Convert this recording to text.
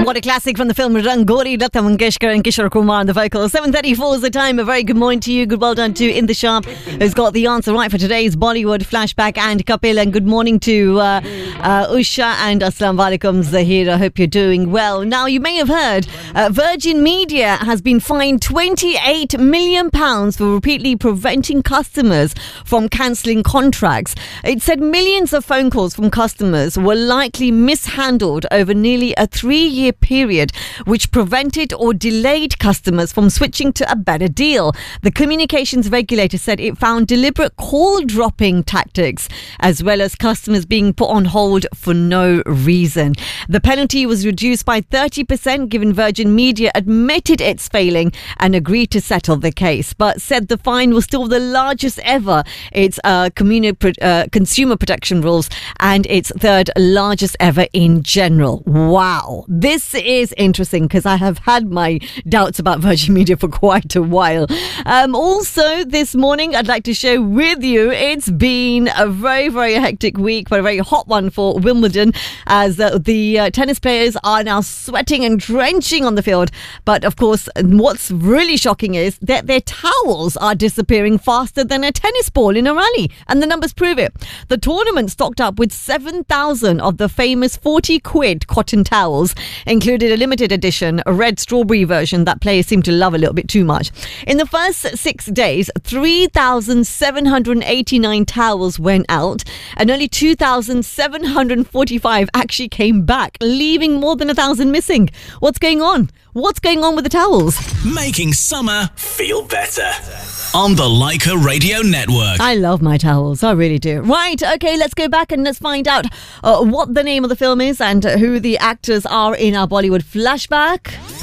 What a classic from the film Rangoli, Lata Mangeshkar and Kishore Kumar on the vocals. 7:34 is the time. A very good morning to you. Good well done to In The Sharp, who's got the answer right for today's Bollywood flashback, and Kapil. And good morning to Usha and Assalamu alaikum Zahir. I hope you're doing well. Now, you may have heard Virgin Media has been fined £28 million for repeatedly preventing customers from cancelling contracts. It said millions of phone calls from customers were likely mishandled over nearly a 3-year period, which prevented or delayed customers from switching to a better deal. The communications regulator said it found deliberate call dropping tactics, as well as customers being put on hold for no reason. The penalty was reduced by 30%, given Virgin Media admitted its failing and agreed to settle the case, but said the fine was still the largest ever. It's consumer protection rules, and its third largest ever in general. Wow, this is interesting because I have had my doubts about Virgin Media for quite a while. Also, this morning, I'd like to share with you, it's been a very, very hectic week, but a very hot one for Wimbledon, as the tennis players are now sweating and drenching on the field. But of course, what's really shocking is that their towels are disappearing faster than a tennis ball in a rally, and the numbers prove it. The tournament stocked up with 7,000 of the famous 40 quid cotton towels, included a limited edition, a red strawberry version that players seem to love a little bit too much. In the first 6 days, 3,789 towels went out, and only 2,745 actually came back, leaving more than 1,000 missing. What's going on? What's going on with the towels? Making summer feel better on the Leica Radio Network. I love my towels, I really do. Right, okay, let's go back and let's find out what the name of the film is and who the actors are in our Bollywood flashback.